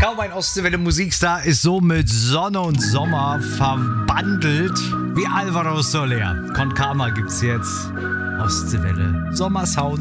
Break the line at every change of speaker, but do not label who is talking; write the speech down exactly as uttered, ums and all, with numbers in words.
Kaum ein Ostseewelle Musikstar ist so mit Sonne und Sommer verbandelt wie Alvaro Soler. Con Calma gibt's jetzt. Ostseewelle Sommersound.